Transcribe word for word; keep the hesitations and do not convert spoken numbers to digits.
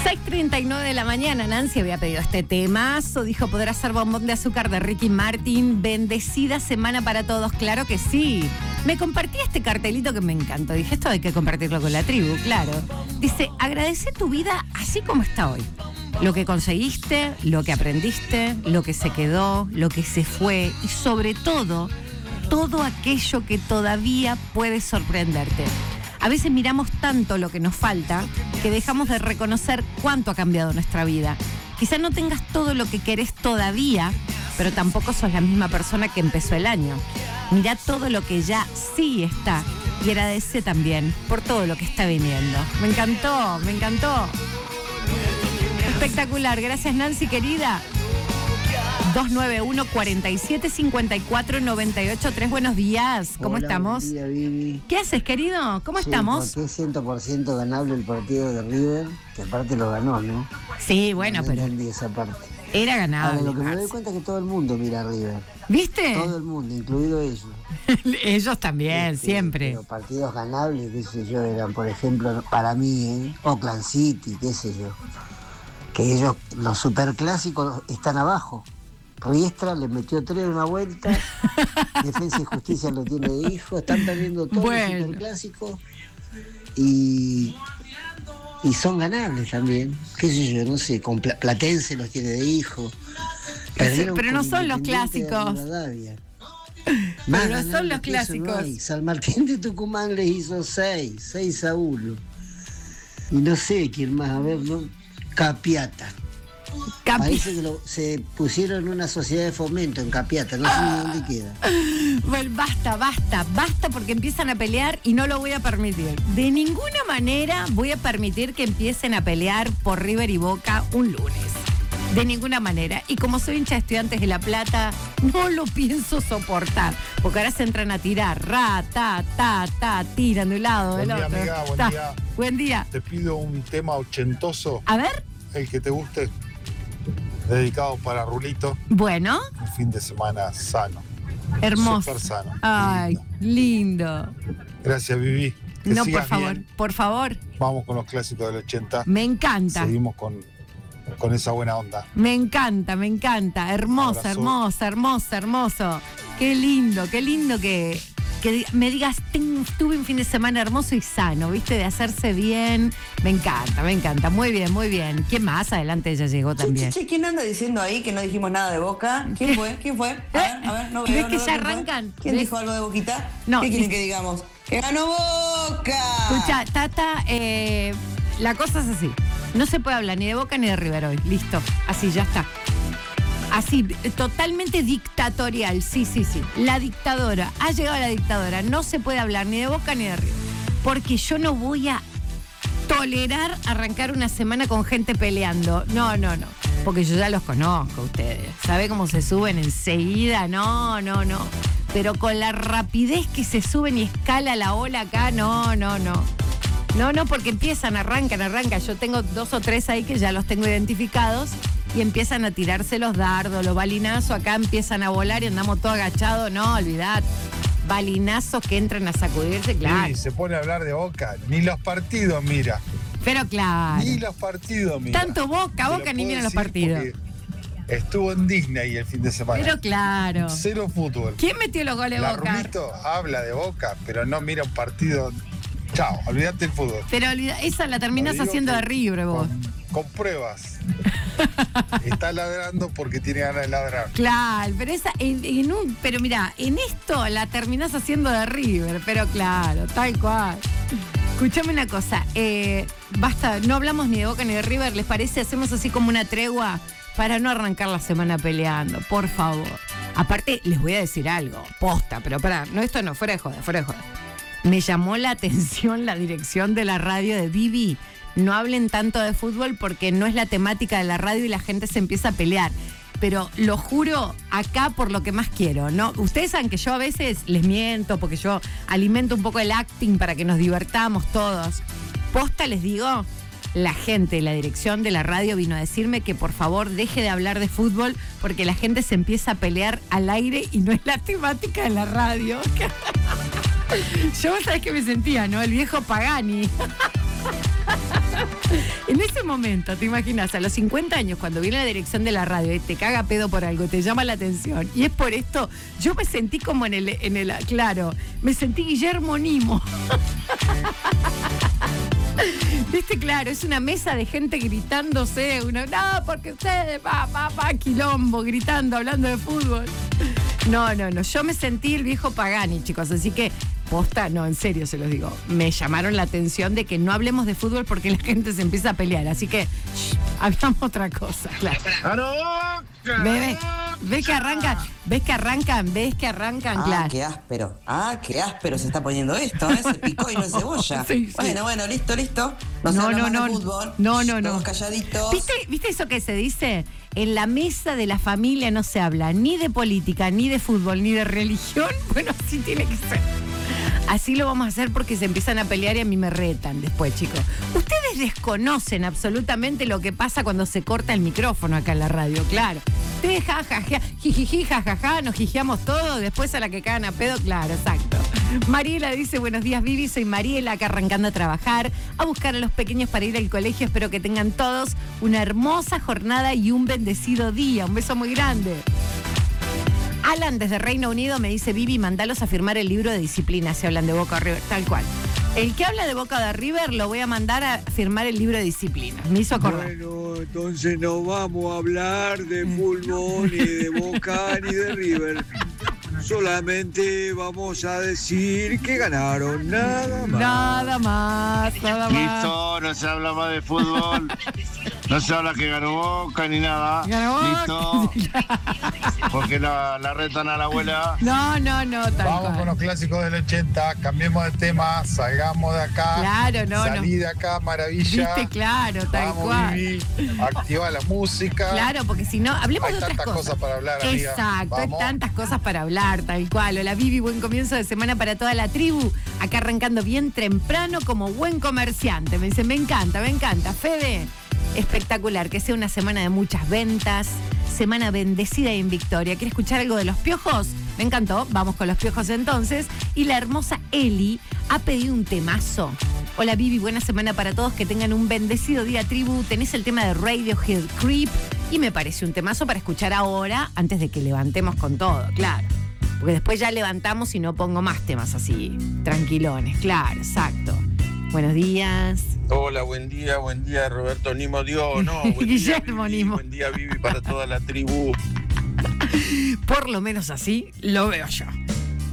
seis treinta y nueve de la mañana, Nancy había pedido este temazo, dijo podrá ser Bombón de Azúcar de Ricky Martin, bendecida semana para todos, claro que sí. Me compartí este cartelito que me encantó, dije esto hay que compartirlo con la tribu, claro. Dice, agradece tu vida así como está hoy. Lo que conseguiste, lo que aprendiste, lo que se quedó, lo que se fue y sobre todo, todo aquello que todavía puede sorprenderte. A veces miramos tanto lo que nos falta que dejamos de reconocer cuánto ha cambiado nuestra vida. Quizás no tengas todo lo que querés todavía, pero tampoco sos la misma persona que empezó el año. Mirá todo lo que ya sí está y agradece también por todo lo que está viniendo. Me encantó, me encantó. Espectacular, gracias Nancy querida. dos nueve uno, cuatro siete, cinco cuatro, nueve ocho tres. Buenos días, ¿cómo Hola, estamos? Buen día, Vivi. ¿Qué haces, querido? ¿Cómo Sí, estamos? porque es cien por ciento ganable el partido de River, que aparte lo ganó, ¿no? Sí, bueno, no pero entendí esa parte. era Ahora, ganable. lo que me doy cuenta es que todo el mundo mira a River. ¿Viste? Todo el mundo, incluido ellos. Ellos también, Este, siempre. Pero partidos ganables, qué sé yo, eran, por ejemplo, para mí, ¿eh? Oakland City, qué sé yo. Que ellos, los superclásicos, están abajo. Riestra le metió tres en una vuelta, Defensa y Justicia lo tiene de hijo, están perdiendo todos Bueno. los superclásicos y, y son ganables también, qué sé yo, no sé, con Pla- Platense los tiene de hijo. Perdieron pero no con son los Independiente de clásicos. Rivadavia. Pero Más no ganable son los que eso clásicos. no hay. San Martín de Tucumán les hizo seis, seis a uno. Y no sé quién más, a ver, ¿no? Capiata. Capi- Parece que lo- se pusieron en una sociedad de fomento en Capiata, no sé ni dónde queda. Bueno, basta, basta, basta porque empiezan a pelear y no lo voy a permitir. De ninguna manera voy a permitir que empiecen a pelear por River y Boca un lunes. De ninguna manera. Y como soy hincha de Estudiantes de La Plata, no lo pienso soportar. Porque ahora se entran a tirar. Ra, ta, ta, ta, tiran de un lado, del Buen día, otro. amiga, buen Ta. día. Buen día. Te pido un tema ochentoso, A ver, el que te guste, dedicado para Rulito, bueno, un fin de semana sano. hermoso. Súper sano. Ay, lindo. Gracias, Vivi. Que No, por sigas favor, bien. por favor. Vamos con los clásicos del ochenta. Me encanta. Seguimos con, con esa buena onda. Me encanta, me encanta. Hermosa, Abrazo. hermosa, hermosa, hermoso. Qué lindo, qué lindo que, que di- me digas, "Ten- tuve un fin de semana hermoso y sano, ¿viste? De hacerse bien. Me encanta, me encanta. Muy bien, muy bien. ¿Quién más? Adelante ya llegó Che, también. che, che, ¿quién anda diciendo ahí que no dijimos nada de Boca? ¿Quién fue? ¿Quién fue? A ver, a ver, no veo. ¿Ves no que veo ya quién fue. arrancan? ¿Quién ¿Ves? dijo algo de Boquita? No, ¿Qué quieren dice- que digamos? ¡Que ganó Boca! Escucha, Tata, eh, la cosa es así. No se puede hablar ni de Boca ni de River hoy. Listo. Así, ya está. Así, totalmente dictatorial. Sí, sí, sí. La dictadora. Ha llegado la dictadora. No se puede hablar ni de Boca ni de River. Porque yo no voy a tolerar arrancar una semana con gente peleando. No, no, no. Porque yo ya los conozco a ustedes. ¿Sabe cómo se suben enseguida? No, no, no. Pero con la rapidez que se suben y escala la ola acá, no, no, no. No, no, porque empiezan, arrancan, arrancan. Yo tengo dos o tres ahí que ya los tengo identificados y empiezan a tirarse los dardos, los balinazos. Acá empiezan a volar y andamos todos agachados. No, olvidad. Balinazos que entran a sacudirse, claro. Y se pone a hablar de Boca, ni los partidos mira. Pero claro. Ni los partidos mira. Tanto Boca, Te lo Boca ni puedo mira los decir partidos. porque Estuvo en Disney el fin de semana. Pero claro. Cero fútbol. ¿Quién metió los goles La Boca? Rulito habla de Boca, pero no mira un partido. Chao, olvídate el fútbol. Pero olvida- esa la terminás Lo digo haciendo que- de River vos. Con, con pruebas. Está ladrando porque tiene ganas de ladrar. Claro, pero esa, en, en un, pero mira, en esto la terminás haciendo de River, pero claro, tal cual. Escuchame una cosa, eh, basta, no hablamos ni de Boca ni de River, ¿les parece? Hacemos así como una tregua para no arrancar la semana peleando, por favor. Aparte, les voy a decir algo, posta, pero pará, no, esto no, fuera de joda, fuera de joda. Me llamó la atención la dirección de la radio de Vivi. No hablen tanto de fútbol porque no es la temática de la radio y la gente se empieza a pelear. Pero lo juro, acá por lo que más quiero, ¿no? Ustedes saben que yo a veces les miento porque yo alimento un poco el acting para que nos divertamos todos. Posta les digo, la gente, la dirección de la radio vino a decirme que por favor deje de hablar de fútbol porque la gente se empieza a pelear al aire y no es la temática de la radio. Yo, ¿sabes qué me sentía, no? El viejo Pagani. En ese ese momento, te imaginas, a los cincuenta años, cuando viene la dirección de la radio y te caga pedo por algo, te llama la atención, y es por esto, yo me sentí como en el, en el claro, me sentí Guillermo Nimo. Viste, claro, es una mesa de gente gritándose, uno, no, porque ustedes, pa, pa, pa, quilombo, gritando, hablando de fútbol. No, no, no, yo me sentí el viejo Pagani, chicos, así que, posta, no, en serio se los digo, me llamaron la atención de que no hablemos de fútbol porque la gente se empieza a pelear, así que, shh, hablamos otra cosa, claro. ¿Ves, ves que arrancan, ves que arrancan, ves que arrancan, Ah, claro. qué áspero. Ah, qué áspero se está poniendo esto, ¿eh? Se picó y no es cebolla. Sí, sí. Bueno, bueno, listo, listo. No, se No, habla no, más no, de fútbol. no, no, no. Todos calladitos. ¿Viste, ¿Viste eso que se dice? En la mesa de la familia no se habla ni de política, ni de fútbol, ni de religión. Bueno, así tiene que ser. Así lo vamos a hacer porque se empiezan a pelear y a mí me retan después, chicos. Ustedes desconocen absolutamente lo que pasa cuando se corta el micrófono acá en la radio, claro. Ustedes jajaja, jijiji, jajaja, nos jijeamos todo, después a la que cagan a pedo, claro, exacto. Mariela dice, buenos días, Vivi, soy Mariela, acá arrancando a trabajar, a buscar a los pequeños para ir al colegio, espero que tengan todos una hermosa jornada y un bendecido día. Un beso muy grande. Alan, desde Reino Unido, me dice, Vivi, mandalos a firmar el libro de disciplina, si hablan de Boca o River, tal cual. El que habla de Boca o de River, lo voy a mandar a firmar el libro de disciplina. Me hizo acordar. Bueno, entonces no vamos a hablar de fútbol, ni de Boca, ni de River. Solamente vamos a decir que ganaron, nada más. Nada más, nada más. Listo, no se habla más de fútbol. No se habla que ganó Boca ni nada. Ganó Boca. Listo. Porque la, la retan a la abuela. No, no, no, tal Vamos cual. con los clásicos del ochenta, cambiemos de tema, salgamos de acá. Claro, no, Salí no. de acá, maravilla. Viste, claro, tal Vamos, cual. Vivi, activa la música. Claro, porque si no, hablemos Hay de otras tantas cosas. cosas para hablar, amiga. Exacto, hay Vamos. tantas cosas para hablar, tal cual. Hola, Vivi, buen comienzo de semana para toda la tribu. Acá arrancando bien temprano como buen comerciante. Me dice, me encanta, me encanta. Fede, espectacular, que sea una semana de muchas ventas, semana bendecida y en victoria. ¿Quiere escuchar algo de los piojos? Me encantó, vamos con los piojos entonces. Y la hermosa Eli ha pedido un temazo. Hola Vivi, buena semana para todos, que tengan un bendecido día tribu. Tenés el tema de Radiohead Creep y me parece un temazo para escuchar ahora antes de que levantemos con todo, claro. Porque después ya levantamos y no pongo más temas así, tranquilones, claro, exacto. Buenos días. Hola, buen día, buen día, Roberto Nimo Dio, no, buen Guillermo día, Vivi, Nimo. buen día, Vivi, para toda la tribu. Por lo menos así lo veo yo.